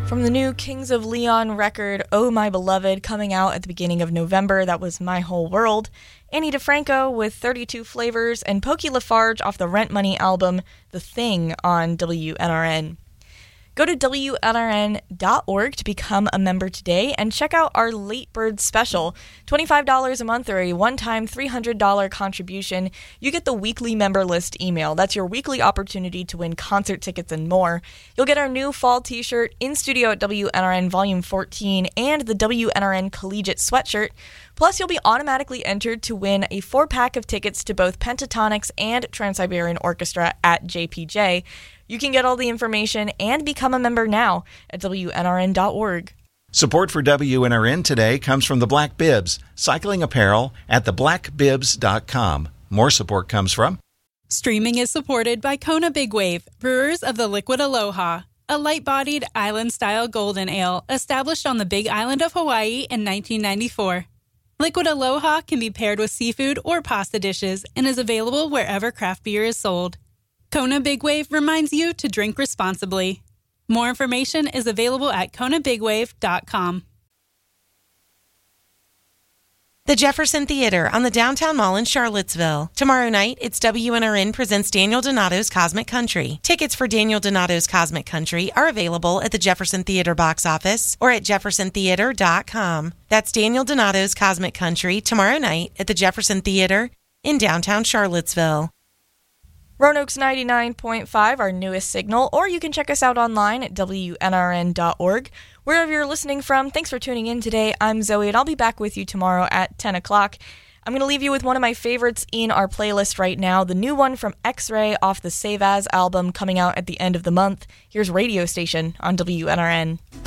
From the new Kings of Leon record, Oh My Beloved, coming out at the beginning of November, that was My Whole World. Ani DiFranco with 32 Flavors, and Pokey Lafarge off the Rent Money album, The Thing, on WNRN. Go to WNRN.org to become a member today and check out our Late Bird special. $25 a month or a one-time $300 contribution. You get the weekly member list email. That's your weekly opportunity to win concert tickets and more. You'll get our new fall t-shirt, In Studio at WNRN Volume 14, and the WNRN Collegiate sweatshirt. Plus, you'll be automatically entered to win a 4-pack of tickets to both Pentatonics and Trans-Siberian Orchestra at JPJ. You can get all the information and become a member now at WNRN.org. Support for WNRN today comes from the Black Bibs, cycling apparel at theblackbibs.com. More support comes from... Streaming is supported by Kona Big Wave, brewers of the Liquid Aloha, a light-bodied island-style golden ale established on the Big Island of Hawaii in 1994. Liquid Aloha can be paired with seafood or pasta dishes and is available wherever craft beer is sold. Kona Big Wave reminds you to drink responsibly. More information is available at konabigwave.com. The Jefferson Theater on the Downtown Mall in Charlottesville. Tomorrow night, it's WNRN presents Daniel Donato's Cosmic Country. Tickets for Daniel Donato's Cosmic Country are available at the Jefferson Theater box office or at jeffersontheater.com. That's Daniel Donato's Cosmic Country tomorrow night at the Jefferson Theater in downtown Charlottesville. Roanoke's 99.5, our newest signal, or you can check us out online at WNRN.org. Wherever you're listening from, thanks for tuning in today. I'm Zoe, and I'll be back with you tomorrow at 10 o'clock. I'm going to leave you with one of my favorites in our playlist right now, the new one from X-Ray off the Save As album coming out at the end of the month. Here's Radio Station on WNRN.